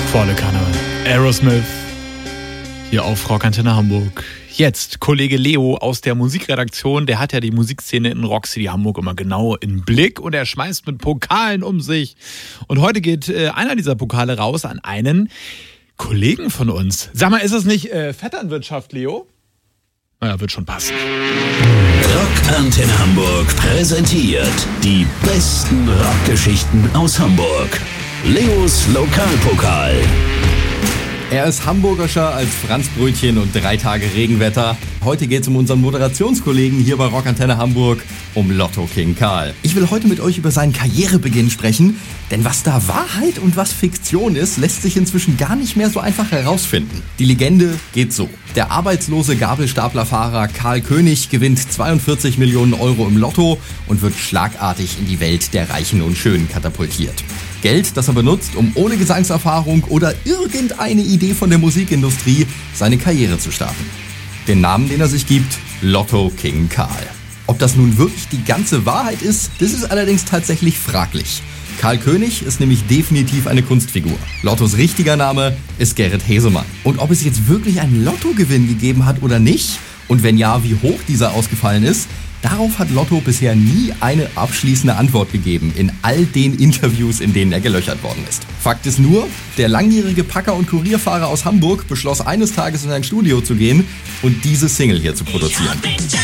Volle Kanne. Aerosmith hier auf Rockantenne Hamburg. Jetzt Kollege Leo aus der Musikredaktion, der hat ja die Musikszene in Rock City Hamburg immer genau im Blick und er schmeißt mit Pokalen um sich. Und heute geht einer dieser Pokale raus an einen Kollegen von uns. Sag mal, ist es nicht Vetternwirtschaft, Leo? Naja, wird schon passen. Rockantenne Hamburg präsentiert die besten Rockgeschichten aus Hamburg. Leos Lokalpokal. Er ist hamburgerscher als Franzbrötchen und 3 Tage Regenwetter. Heute geht es um unseren Moderationskollegen hier bei Rockantenne Hamburg, um Lotto King Karl. Ich will heute mit euch über seinen Karrierebeginn sprechen, denn was da Wahrheit und was Fiktion ist, lässt sich inzwischen gar nicht mehr so einfach herausfinden. Die Legende geht so. Der arbeitslose Gabelstaplerfahrer Karl König gewinnt 42 Millionen Euro im Lotto und wird schlagartig in die Welt der Reichen und Schönen katapultiert. Geld, das er benutzt, um ohne Gesangserfahrung oder irgendeine Idee von der Musikindustrie seine Karriere zu starten. Den Namen, den er sich gibt, Lotto King Karl. Ob das nun wirklich die ganze Wahrheit ist, das ist allerdings tatsächlich fraglich. Karl König ist nämlich definitiv eine Kunstfigur. Lottos richtiger Name ist Gerrit Hesemann. Und ob es jetzt wirklich einen Lottogewinn gegeben hat oder nicht, und wenn ja, wie hoch dieser ausgefallen ist, darauf hat Lotto bisher nie eine abschließende Antwort gegeben in all den Interviews, in denen er gelöchert worden ist. Fakt ist nur, der langjährige Packer- und Kurierfahrer aus Hamburg beschloss eines Tages in ein Studio zu gehen und diese Single hier zu produzieren.